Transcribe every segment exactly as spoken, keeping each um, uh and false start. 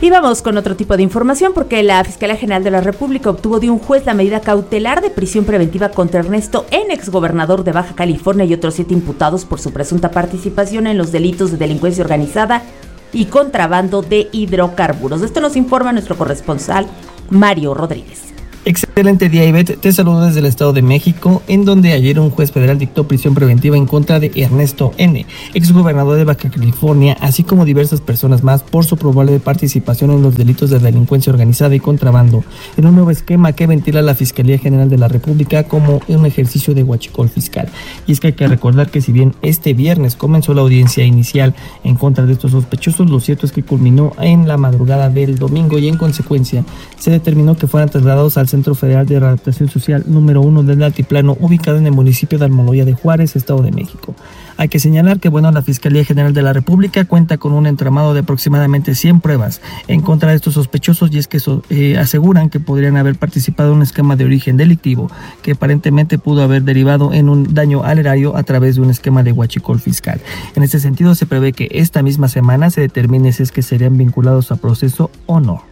Y vamos con otro tipo de información porque la Fiscalía General de la República obtuvo de un juez la medida cautelar de prisión preventiva contra Ernesto N., exgobernador de Baja California, y otros siete imputados por su presunta participación en los delitos de delincuencia organizada y contrabando de hidrocarburos. De esto nos informa nuestro corresponsal Mario Rodríguez. Excelente día, Ivette. Te saludo desde el Estado de México, en donde ayer un juez federal dictó prisión preventiva en contra de Ernesto N., exgobernador de Baja California, así como diversas personas más por su probable participación en los delitos de delincuencia organizada y contrabando, en un nuevo esquema que ventila la Fiscalía General de la República como un ejercicio de huachicol fiscal. Y es que hay que recordar que si bien este viernes comenzó la audiencia inicial en contra de estos sospechosos, lo cierto es que culminó en la madrugada del domingo y en consecuencia se determinó que fueran trasladados al Centro Federal de Readaptación Social número uno del Altiplano, ubicado en el municipio de Almoloya de Juárez, Estado de México. Hay que señalar que, bueno, la Fiscalía General de la República cuenta con un entramado de aproximadamente cien pruebas en contra de estos sospechosos, y es que so, eh, aseguran que podrían haber participado en un esquema de origen delictivo que aparentemente pudo haber derivado en un daño al erario a través de un esquema de huachicol fiscal. En este sentido, se prevé que esta misma semana se determine si es que serían vinculados a proceso o no.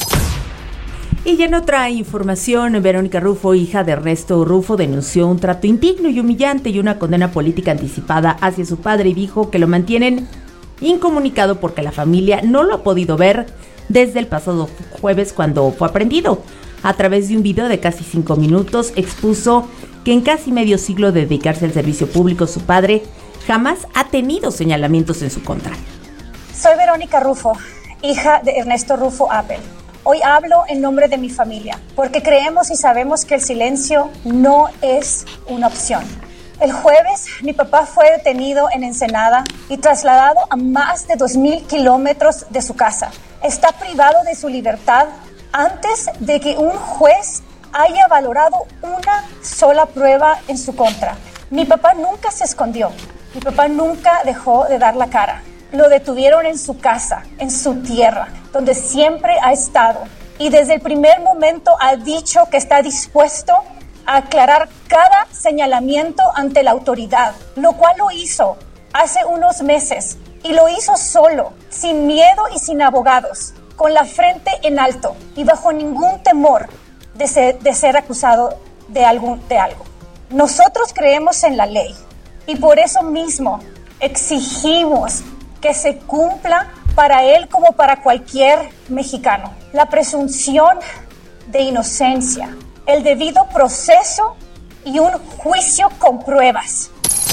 Y en otra información, Verónica Rufo, hija de Ernesto Rufo, denunció un trato indigno y humillante y una condena política anticipada hacia su padre, y dijo que lo mantienen incomunicado porque la familia no lo ha podido ver desde el pasado jueves, cuando fue aprehendido. A través de un video de casi cinco minutos expuso que en casi medio siglo de dedicarse al servicio público, su padre jamás ha tenido señalamientos en su contra. Soy Verónica Rufo, hija de Ernesto Rufo Appel. Hoy hablo en nombre de mi familia, porque creemos y sabemos que el silencio no es una opción. El jueves, mi papá fue detenido en Ensenada y trasladado a más de dos mil kilómetros de su casa. Está privado de su libertad antes de que un juez haya valorado una sola prueba en su contra. Mi papá nunca se escondió. Mi papá nunca dejó de dar la cara. Lo detuvieron en su casa, en su tierra, donde siempre ha estado. Y desde el primer momento ha dicho que está dispuesto a aclarar cada señalamiento ante la autoridad, lo cual lo hizo hace unos meses. Y lo hizo solo, sin miedo y sin abogados, con la frente en alto y bajo ningún temor de ser, de ser acusado de, algún, de algo. Nosotros creemos en la ley y por eso mismo exigimos que se cumpla para él como para cualquier mexicano la presunción de inocencia, el debido proceso y un juicio con pruebas.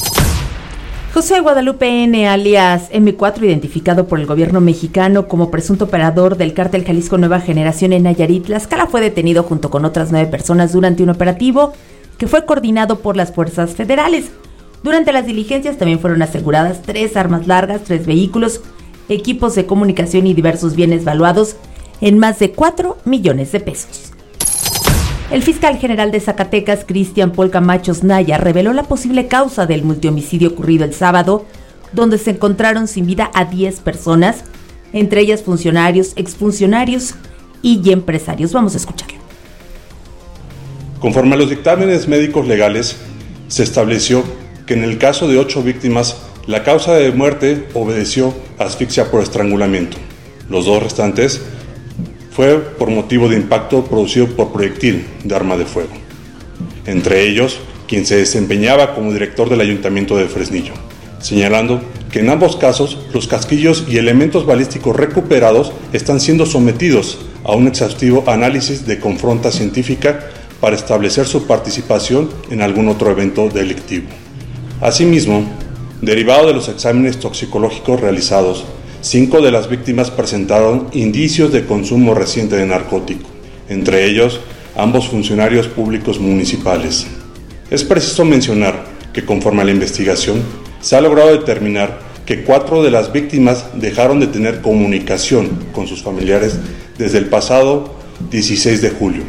José Guadalupe N., alias eme cuatro, identificado por el gobierno mexicano como presunto operador del cártel Jalisco Nueva Generación en Nayarit, Tlaxcala, fue detenido junto con otras nueve personas durante un operativo que fue coordinado por las fuerzas federales. Durante las diligencias también fueron aseguradas tres armas largas, tres vehículos, equipos de comunicación y diversos bienes valuados en más de cuatro millones de pesos. El fiscal general de Zacatecas, Cristian Paul Camacho Naya, reveló la posible causa del multihomicidio ocurrido el sábado, donde se encontraron sin vida a diez personas, entre ellas funcionarios, exfuncionarios y empresarios. Vamos a escucharlo. Conforme a los dictámenes médicos legales, se estableció que en el caso de ocho víctimas, la causa de muerte obedeció a asfixia por estrangulamiento. Los dos restantes fue por motivo de impacto producido por proyectil de arma de fuego. Entre ellos, quien se desempeñaba como director del Ayuntamiento de Fresnillo, señalando que en ambos casos los casquillos y elementos balísticos recuperados están siendo sometidos a un exhaustivo análisis de confronta científica para establecer su participación en algún otro evento delictivo. Asimismo, derivado de los exámenes toxicológicos realizados, cinco de las víctimas presentaron indicios de consumo reciente de narcótico, entre ellos ambos funcionarios públicos municipales. Es preciso mencionar que conforme a la investigación, se ha logrado determinar que cuatro de las víctimas dejaron de tener comunicación con sus familiares desde el pasado dieciséis de julio.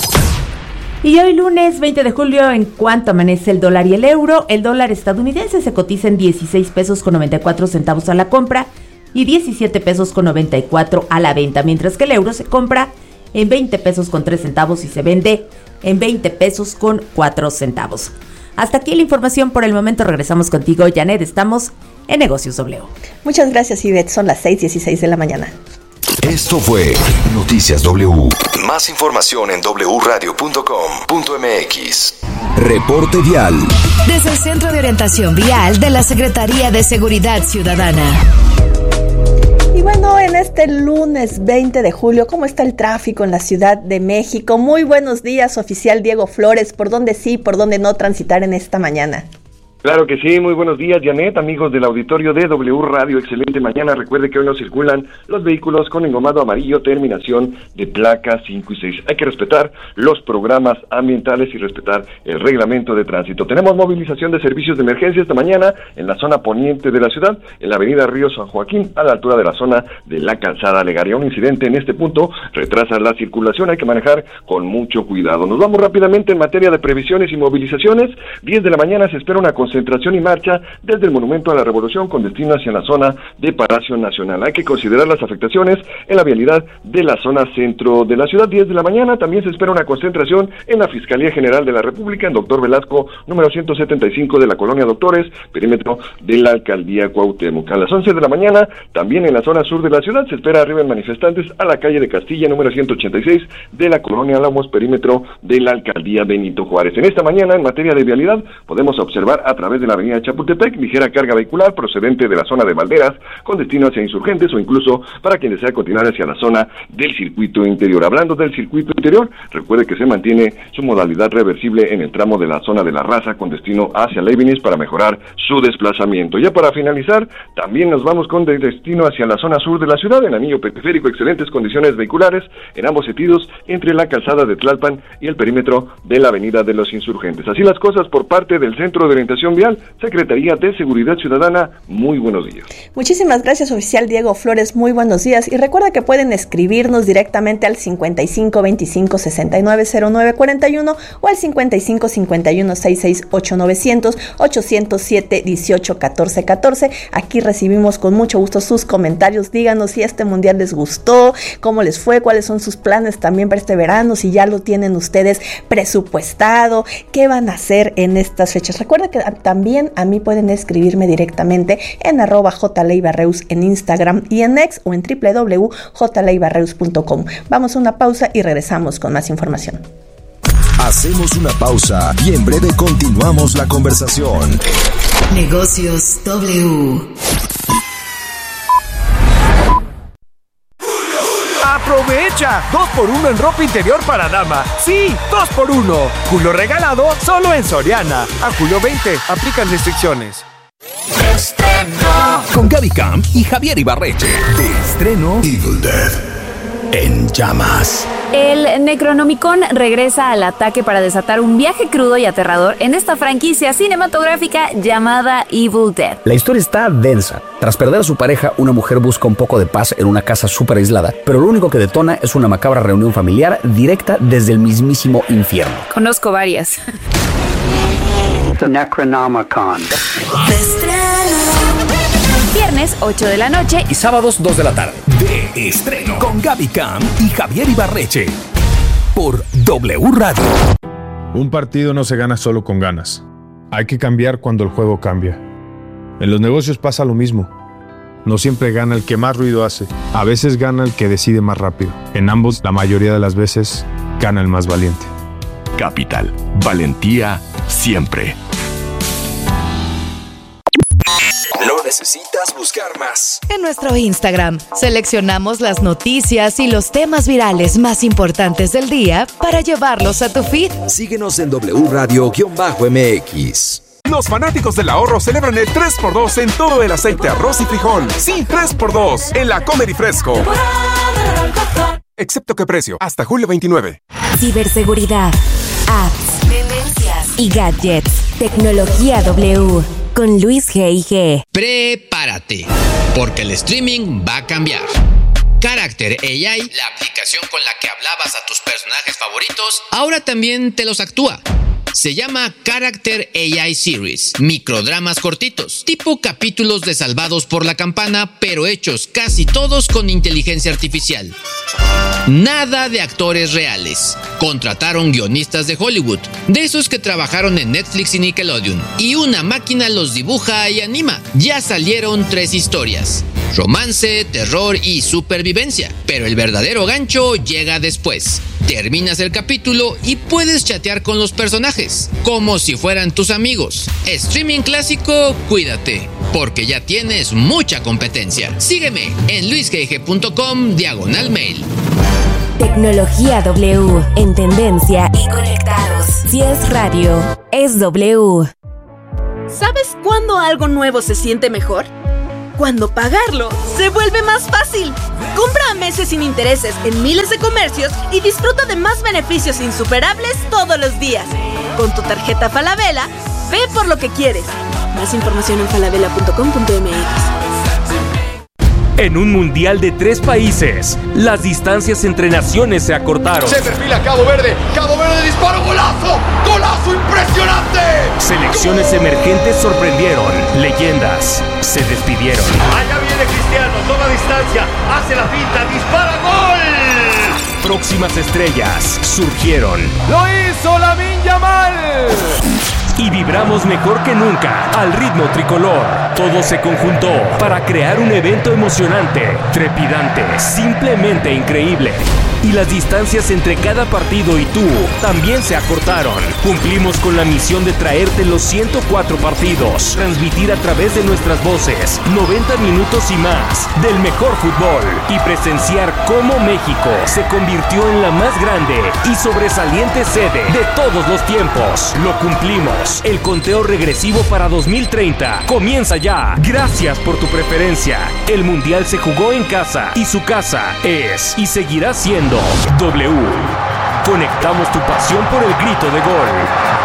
Y hoy lunes veinte de julio, en cuanto amanece el dólar y el euro, el dólar estadounidense se cotiza en dieciséis pesos con noventa y cuatro centavos a la compra y diecisiete pesos con noventa y cuatro a la venta, mientras que el euro se compra en veinte pesos con tres centavos y se vende en veinte pesos con cuatro centavos. Hasta aquí la información por el momento. Regresamos contigo, Janet. Estamos en Negocios W. Muchas gracias, Ivette. Son las seis dieciséis de la mañana. Esto fue Noticias W. Más información en doble u radio punto com punto eme equis. Reporte vial. Desde el Centro de Orientación Vial de la Secretaría de Seguridad Ciudadana. Y bueno, en este lunes veinte de julio, ¿cómo está el tráfico en la Ciudad de México? Muy buenos días, oficial Diego Flores. ¿Por dónde sí, por dónde no transitar en esta mañana? Claro que sí, muy buenos días, Janet, amigos del auditorio de W Radio, excelente mañana. Recuerde que hoy no circulan los vehículos con engomado amarillo, terminación de placa cinco y seis. Hay que respetar los programas ambientales y respetar el reglamento de tránsito. Tenemos movilización de servicios de emergencia esta mañana en la zona poniente de la ciudad, en la avenida Río San Joaquín, a la altura de la zona de la Calzada Legaria. Un incidente en este punto retrasa la circulación, hay que manejar con mucho cuidado. Nos vamos rápidamente en materia de previsiones y movilizaciones. diez de la mañana se espera una concentración y marcha desde el Monumento a la Revolución con destino hacia la zona de Palacio Nacional. Hay que considerar las afectaciones en la vialidad de la zona centro de la ciudad. diez de la mañana también se espera una concentración en la Fiscalía General de la República, en Doctor Velasco, número ciento setenta y cinco de la Colonia Doctores, perímetro de la Alcaldía Cuauhtémoc. A las once de la mañana, también en la zona sur de la ciudad, se espera arriben manifestantes a la calle de Castilla, número ciento ochenta y seis de la Colonia Álamos, perímetro de la Alcaldía Benito Juárez. En esta mañana, en materia de vialidad, podemos observar a través de la avenida Chapultepec, ligera carga vehicular procedente de la zona de Valderas, con destino hacia Insurgentes o incluso para quien desea continuar hacia la zona del circuito interior. Hablando del circuito interior, recuerde que se mantiene su modalidad reversible en el tramo de la zona de La Raza con destino hacia Leibniz para mejorar su desplazamiento. Ya para finalizar, también nos vamos con destino hacia la zona sur de la ciudad, en anillo periférico, excelentes condiciones vehiculares en ambos sentidos entre la calzada de Tlalpan y el perímetro de la avenida de los Insurgentes. Así las cosas por parte del Centro de Orientación Vial, Secretaría de Seguridad Ciudadana. Muy buenos días. Muchísimas gracias, oficial Diego Flores. Muy buenos días. Y recuerda que pueden escribirnos directamente al cincuenta y cinco veinticinco sesenta y nueve cero nueve cuarenta y uno o al cincuenta y cinco cincuenta y uno sesenta y seis ocho novecientos ochocientos siete dieciocho catorce catorce. Aquí recibimos con mucho gusto sus comentarios. Díganos si este mundial les gustó, cómo les fue, cuáles son sus planes también para este verano, si ya lo tienen ustedes presupuestado, qué van a hacer en estas fechas. Recuerda que también a mí pueden escribirme directamente en arroba jleibarreus en Instagram y en X o en doble u doble u doble u punto j leibarreus punto com. Vamos a una pausa y regresamos con más información. Hacemos una pausa y en breve continuamos la conversación. Negocios W. ¡Aprovecha! dos por uno en ropa interior para dama. ¡Sí! dos por uno. Julio regalado solo en Soriana. A julio veinte. Aplican restricciones. Estreno. Con Gaby Camp y Javier Ibarreche. De estreno Evil Dead en llamas. El Necronomicon regresa al ataque para desatar un viaje crudo y aterrador en esta franquicia cinematográfica llamada Evil Dead. La historia está densa. Tras perder a su pareja, una mujer busca un poco de paz en una casa súper aislada, pero lo único que detona es una macabra reunión familiar directa desde el mismísimo infierno. Conozco varias. The Necronomicon. Viernes ocho de la noche y sábados dos de la tarde. De estreno con Gaby Camp y Javier Ibarreche por W Radio. Un partido no se gana solo con ganas. Hay que cambiar cuando el juego cambia. En los negocios pasa lo mismo. No siempre gana el que más ruido hace. A veces gana el que decide más rápido. En ambos, la mayoría de las veces, gana el más valiente. Capital. Valentía siempre. No necesitas buscar más. En nuestro Instagram seleccionamos las noticias y los temas virales más importantes del día para llevarlos a tu feed. Síguenos en W Radio-M X. Los fanáticos del ahorro celebran el tres por dos en todo el aceite, arroz y frijol. Sí, tres por dos en la Comer y Fresco. Excepto que precio, hasta julio veintinueve. Ciberseguridad, apps, tendencias y gadgets. Tecnología W. Con Luis G I G. Prepárate, porque el streaming va a cambiar. Character A I, la aplicación con la que hablabas a tus personajes favoritos, ahora también te los actúa. Se llama Character A I Series, microdramas cortitos, tipo capítulos de Salvados por la Campana, pero hechos casi todos con inteligencia artificial. Nada de actores reales. Contrataron guionistas de Hollywood, de esos que trabajaron en Netflix y Nickelodeon, y una máquina los dibuja y anima. Ya salieron tres historias. romance, terror y supervivencia. Pero el verdadero gancho llega después. Terminas el capítulo y puedes chatear con los personajes, como si fueran tus amigos. Streaming clásico, cuídate, porque ya tienes mucha competencia. Sígueme en luisgg.com diagonal mail. Tecnología W, en tendencia y conectados. Si es radio, es W. ¿Sabes cuándo algo nuevo se siente mejor? Cuando pagarlo se vuelve más fácil. Compra a meses sin intereses en miles de comercios y disfruta de más beneficios insuperables todos los días. Con tu tarjeta Falabella, ve por lo que quieres. Más información en falabella punto com punto m x. En un mundial de tres países, las distancias entre naciones se acortaron. Se perfila Cabo Verde, Cabo Verde disparo, golazo, golazo impresionante. Selecciones emergentes sorprendieron, leyendas se despidieron. Allá viene Cristiano, toma distancia, hace la finta, dispara, gol. Próximas estrellas surgieron. ¡Lo hizo Lamine Yamal! Y vibramos mejor que nunca al ritmo tricolor. Todo se conjuntó para crear un evento emocionante, trepidante, simplemente increíble. Y las distancias entre cada partido y tú también se acortaron. Cumplimos con la misión de traerte los ciento cuatro partidos, transmitir a través de nuestras voces noventa minutos y más del mejor fútbol y presenciar cómo México se convirtió en la más grande y sobresaliente sede de todos los tiempos. Lo cumplimos. El conteo regresivo para dos mil treinta comienza ya. Gracias por tu preferencia. El Mundial se jugó en casa y su casa es y seguirá siendo W. Conectamos tu pasión por el grito de gol.